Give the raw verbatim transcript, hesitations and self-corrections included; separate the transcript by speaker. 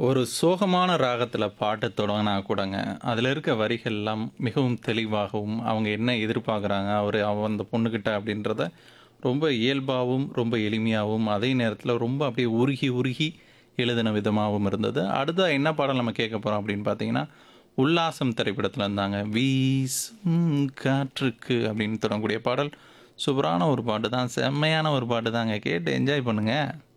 Speaker 1: ஒரு சோகமான ராகத்துல பாட்டு தொடங்குனா கூடங்க, அதுல இருக்க வரிகள்லாம் மிகவும் தெளிவாகவும், அவங்க என்ன எதிர்பார்க்குறாங்க, அவரு அவ அந்த பொண்ணுகிட்ட அப்படின்றத ரொம்ப இயல்பாவும், ரொம்ப எளிமையாவும், அதே நேரத்துல ரொம்ப அப்படியே உருகி உருகி எழுதின விதமாவும் இருந்தது. அடுத்ததா என்ன பாடல் நம்ம கேட்க போறோம் அப்படின்னு பார்த்தீங்கன்னா, உல்லாசம் திரைப்படத்துல இருந்தாங்க. "வீசும் காற்றுக்கு" அப்படின்னு தொடங்கக்கூடிய பாடல். சூப்பரான ஒரு பாட்டு தான். செம்மையான ஒரு பாட்டு தாங்க. கேட்டு என்ஜாய் பண்ணுங்க.